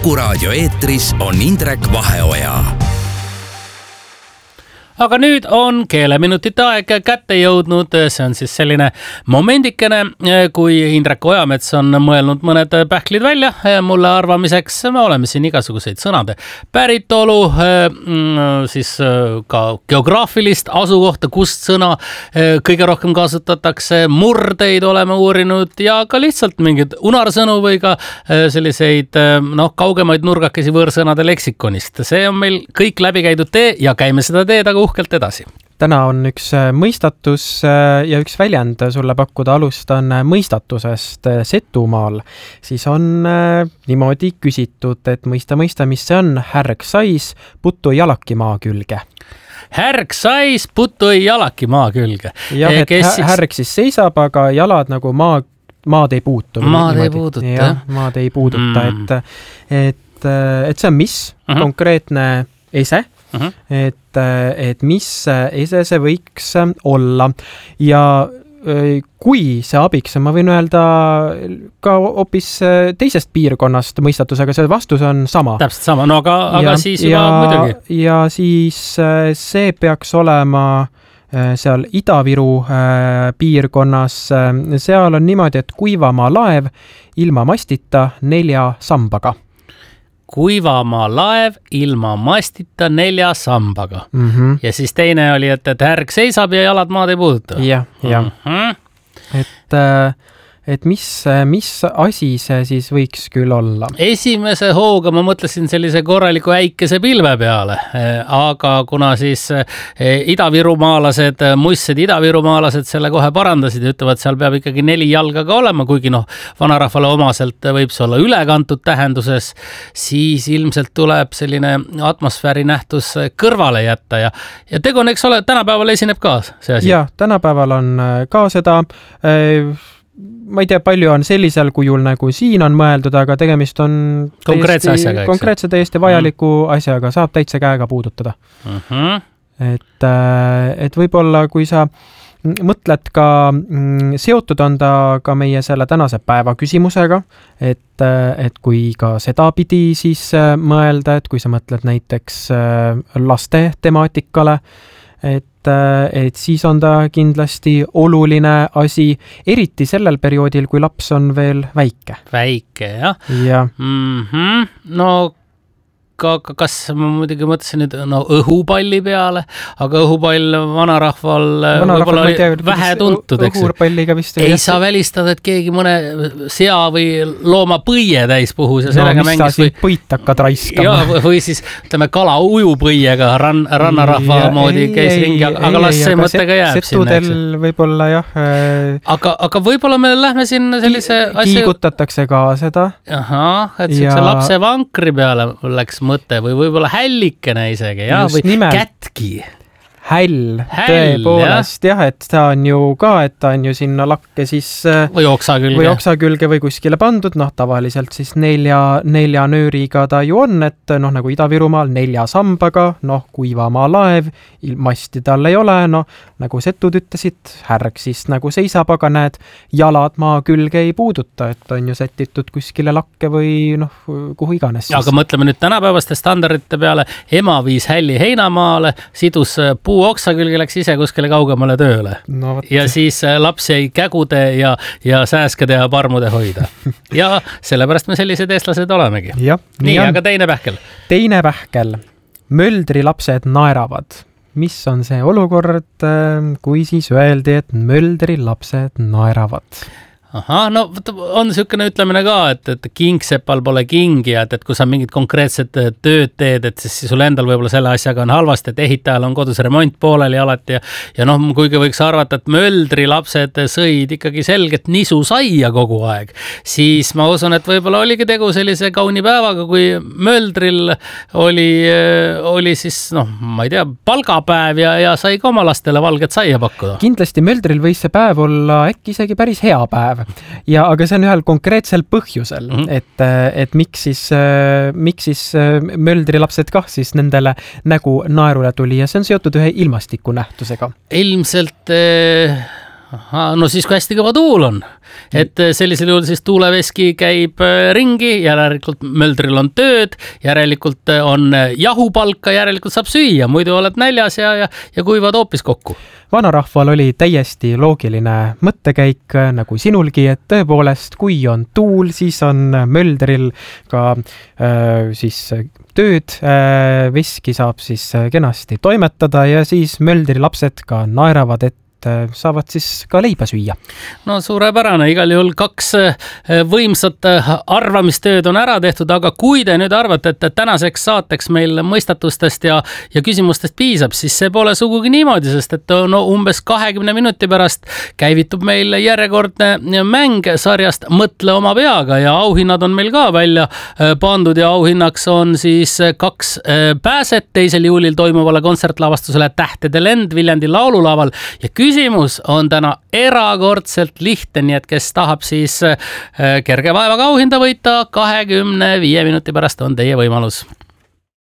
Kuku raadio eetris on Indrek Vaheoja. Aga nüüd on keeleminutite aeg kätte jõudnud, see on siis selline momendikene, kui Indrek Ojamets on mõelnud mõned pähklid välja mulle arvamiseks. Me oleme siin igasuguseid sõnade päritolu, siis ka geograafilist asukohta, kust sõna kõige rohkem kasutatakse, murdeid oleme uurinud ja ka lihtsalt mingeid unarsõnu või ka selliseid kaugemaid nurgakesi võõrsõnade leksikonist. See on meil kõik läbi käidud tee ja käime seda teed aga uhkelt edasi. Täna on üks mõistatus ja üks väljend sulle pakkuda. Alustan mõistatusest Setumaal. Siis on niimoodi küsitud, et mõista, mis see on. Härg sais, puttu jalaki maa külge. Härg sais, puttu jalaki maa külge. Jah, et härg siis seisab, aga jalad nagu maad ei puutu. Maad ei puuduta. Jah, maad ei puuduta. Et see on mis? Konkreetne ese. Et mis ese see võiks olla ja kui see abiks, ma võin öelda ka hoopis teisest piirkonnast mõistatusega, see vastus on sama. Täpselt sama, no aga siis juba muidugi. Ja siis see peaks olema seal Ida-Viru piirkonnas, seal on niimoodi, et kuivamaa laev ilma mastita 4 sambaga. Kuivamaa laev ilma mastita 4 sambaga. Ja siis teine oli, et härg seisab ja jalad maad ei puuduta. Jah. Et mis asi see siis võiks küll olla? Esimese hooga ma mõtlesin sellise korraliku äikese pilve peale, aga kuna siis idavirumaalased, muistsed idavirumaalased selle kohe parandasid ja ütlevad, seal peab ikkagi 4 jalga ka olema, kuigi vanarahvale omaselt võib see olla ülekantud tähenduses, siis ilmselt tuleb selline atmosfääri nähtus kõrvale jätta ja tegu on, eks ole, tänapäeval esineb ka see asi. Jah, tänapäeval on ka seda ma ei tea, palju on sellisel kujul nagu siin on mõeldud, aga tegemist on konkreetse täiesti vajaliku asjaga, saab täitsa käega puudutada. Et võib-olla, kui sa mõtled ka, seotud on ta ka meie selle tänase päeva küsimusega, et kui ka seda pidi siis mõelda, et kui sa mõtled näiteks laste temaatikale, et siis on ta kindlasti oluline asi, eriti sellel perioodil, kui laps on veel väike. Väike, jah? Jah. No, kas ma muidugi mõtlesin nüüd õhupalli peale, aga õhupall vanarahval võib-olla oli vähe tuntud, eks? Õhupalliga vist ei saa välistada, et keegi mõne sea või looma põie täis puhus ja sellega mängis. Mis sa siin põit hakkad raiskama? Või siis, ütleme, kala ujupõiega rannarahva moodi käis ringi, aga las see mõte ka jääb sinna. Setudel võib-olla jah. Aga võib-olla me lähme siin sellise asja... Kiigutatakse ka seda. Ahah, et see lapse vankri peale läks mõte või võib-olla hällikene isegi, ja? Või nimelt. Kätki. Häll, tõepoolest, jah, et ta on ju ka, et ta on ju sinna lakke siis või oksa külge või kuskile pandud, tavaliselt siis 4 nööriga ta ju on, et nagu Ida-Virumaal 4 sambaga, kuivamaa laev, masti tal ei ole, nagu setud ütlesid, härg siis nagu seisab, aga näed, jalad maa külge ei puuduta, et on ju sätitud kuskile lakke või kuhu iganes. Aga mõtleme nüüd tänapäevaste standardite peale, ema viis hälli heinamaale, sidus oksa külge, läks ise kuskile kaugemale tööle. Ja siis laps jäi kägude ja sääskede ja parmude hoida. Ja sellepärast me sellised eestlased olemegi. Nii, aga teine pähkel. Teine pähkel. Möldri lapsed naeravad. Mis on see olukord, kui siis öeldi, et möldri lapsed naeravad? Ahah, on niisugune ütlemine ka, et kingsepal pole kingija, et kui sa mingid konkreetsed tööd teed, et siis sul endal võib-olla selle asjaga on halvasti, et ehitajal on kodus remont pooleli alati ja kuigi võiks arvata, et möldri lapsed sõid ikkagi selget nisu saia kogu aeg, siis ma usun, et võib-olla oligi tegu sellise kauni päevaga, kui möldril oli siis, ma ei tea, palgapäev ja sai ka oma lastele valget saia pakkuda. Kindlasti möldril võis see päev olla äkki isegi päris hea päev. Aga see on ühel konkreetsel põhjusel, et miks siis möldri lapsed kah siis nendele nägu naerule tuli ja see on seotud ühe ilmastiku nähtusega. Ilmselt No siis, kui hästi kõva tuul on. Et sellisel juhul siis tuuleveski käib ringi, järelikult möldril on tööd, järelikult on jahupalka, järelikult saab süüa, muidu oled näljas ja kuivad hoopis kokku. Vanarahval oli täiesti loogiline mõttekäik nagu sinulgi, et tõepoolest, kui on tuul, siis on möldril ka siis tööd, veski saab siis kenasti toimetada ja siis möldri lapsed ka naeravad, et saavad siis ka leiba süüa. No suurepärane, igal juhul 2 võimsat arvamistööd on ära tehtud, aga kui te nüüd arvate, et tänaseks saateks meil mõistatustest ja küsimustest piisab, siis see pole sugugi niimoodi, sest et umbes 20 minuti pärast käivitub meil järjekordne mäng sarjast Mõtle oma peaga ja auhinnad on meil ka välja pandud ja auhinnaks on siis 2 pääset 2. juulil toimuvale kontsertlavastusele Tähtede lend Viljandi laululaval ja küsimus on täna erakordselt lihtne, nii et kes tahab siis kerge vaevaga auhinda võita, 25 minuti pärast on teie võimalus.